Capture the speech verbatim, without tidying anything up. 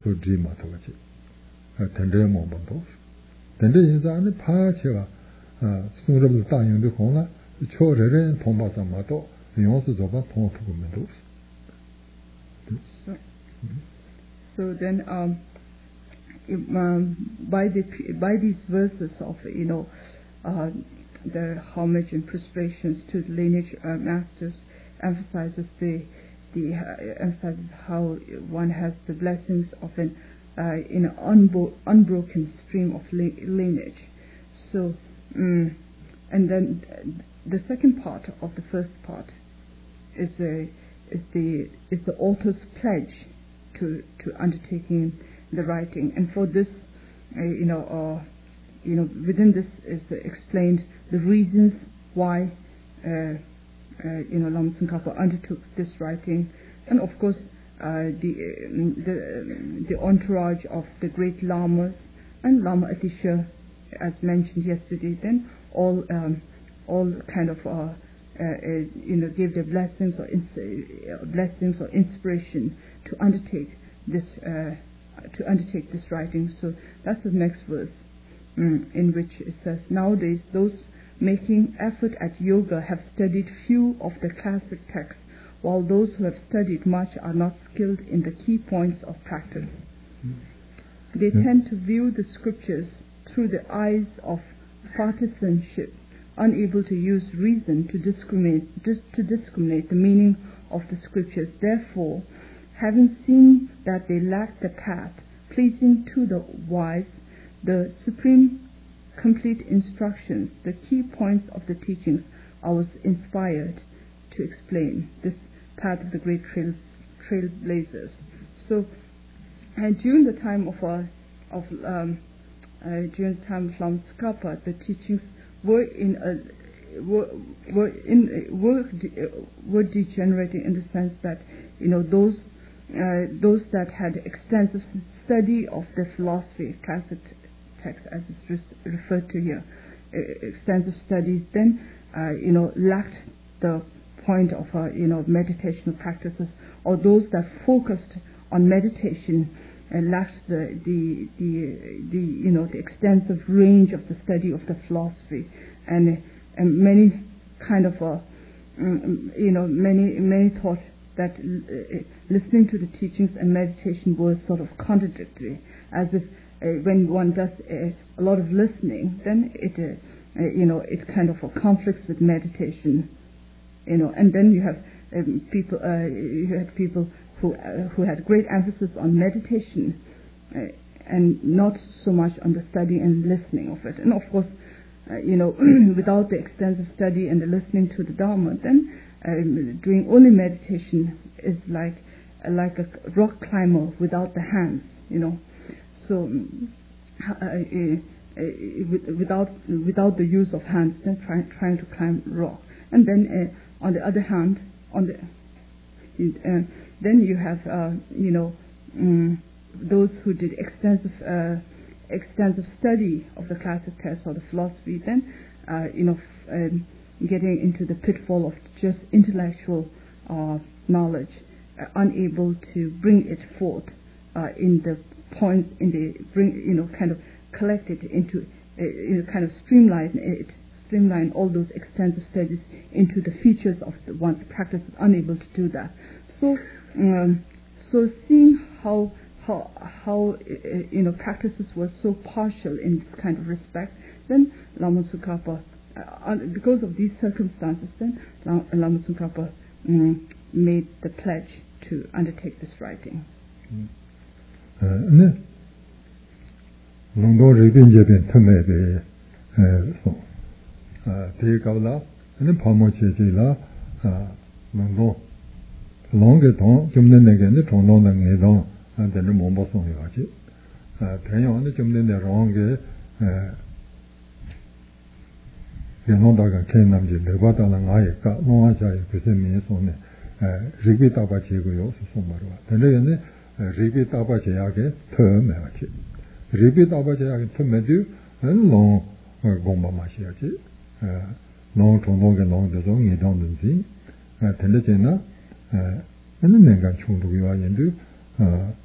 to dream at all. Tender moment. Tender is on the patch. Sooner the time the corner, the children, Pomba Mato, and also the Baton Meadows. So, so then, um, if, um, by the by these verses of you know, uh, the homage and prostrations to the lineage uh, masters emphasizes the the uh, emphasizes how one has the blessings of an uh, in an unbo- unbroken stream of li- lineage. So. Mm. And then the second part of the first part is the is the is the author's pledge to to undertaking the writing, and for this, uh, you know, uh, you know, within this is explained the reasons why, uh, uh, you know, Lama Tsongkhapa undertook this writing, and of course uh, the the the entourage of the great lamas and Lama Atisha, as mentioned yesterday, then all um, all kind of uh, uh, uh, you know gave their blessings or ins- uh, blessings or inspiration to undertake this uh, to undertake this writing. So that's the next verse, um, in which it says, nowadays those making effort at yoga have studied few of the classic texts, while those who have studied much are not skilled in the key points of practice. Mm. They mm. tend to view the scriptures through the eyes of partisanship, unable to use reason to discriminate dis- to discriminate the meaning of the scriptures. Therefore, having seen that they lack the path pleasing to the wise, the supreme complete instructions, the key points of the teachings, I was inspired to explain this path of the great trail trailblazers. So, and during the time of our of um, Uh, during the time of Lama Tsongkhapa, the teachings were in a, were were in were de- were degenerating in the sense that you know those uh, those that had extensive study of the philosophy, classic text as is re- referred to here, uh, extensive studies, then uh, you know lacked the point of uh, you know meditational practices, or those that focused on meditation and lacked the, the the the you know the extensive range of the study of the philosophy, and and many kind of uh, um, you know many many thought that uh, listening to the teachings and meditation was sort of contradictory, as if uh, when one does uh, a lot of listening, then it uh, uh, you know it kind of uh, conflicts with meditation, you know, and then you have um, people uh, you had people. Who, uh, who had great emphasis on meditation uh, and not so much on the study and listening of it. And of course, uh, you know, without the extensive study and the listening to the Dharma, then um, doing only meditation is like uh, like a rock climber without the hands, you know. So uh, uh, uh, without without the use of hands, then trying trying to climb rock. And then uh, on the other hand, on the Uh, then you have, uh, you know, um, those who did extensive, uh, extensive study of the classic texts or the philosophy. Then, uh, you know, f- um, getting into the pitfall of just intellectual uh, knowledge, uh, unable to bring it forth uh, in the points, in the bring, you know, kind of collect it into, uh, you know, kind of streamline it. Streamline all those extensive studies into the features of the one's practice, is unable to do that. So, um, so seeing how how how uh, you know practices were so partial in this kind of respect, then Lama Tsongkhapa, uh, because of these circumstances, then Lama Tsongkhapa um, made the pledge to undertake this writing. Te kabla, ane pamo che che la nangdo longe tong jumne nege ne chongdong na nge dong dene mombo song yo chi tenyo ane jumne ne ronge yenong daga ken namje leba dala nga ye ka nonga cha ye kuse miye song ne rigbi taba che go yo su song marwa tene ye ne rigbi taba che ya ke te me wa chi rigbi taba che ya ke te me du long gomba ma shi ya chi non chongdong ge long de zong ni dong den zi tende che na ane nengan chung du yo yin du